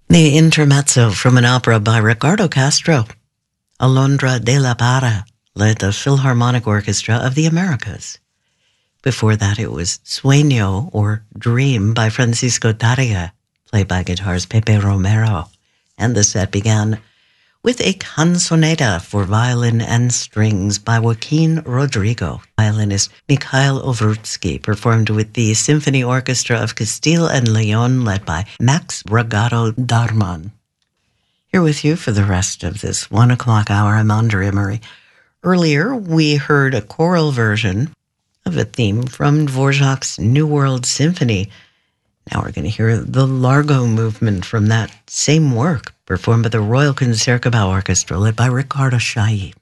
The intermezzo from an opera by Ricardo Castro. Alondra de la Parra led the Philharmonic Orchestra of the Americas. Before that, it was Sueño, or Dream, by Francisco Tárrega, played by guitars Pepe Romero. And the set began with a canzoneta for violin and strings by Joaquin Rodrigo. Violinist Mikhail Ovrutsky performed with the Symphony Orchestra of Castile and Leon, led by Max Bragado Darman. Here with you for the rest of this 1 o'clock hour, I'm Andrea Emery. Earlier, we heard a choral version of a theme from Dvorak's New World Symphony. Now we're going to hear the Largo movement from that same work, performed by the Royal Concertgebouw Orchestra, led by Ricardo Chailly.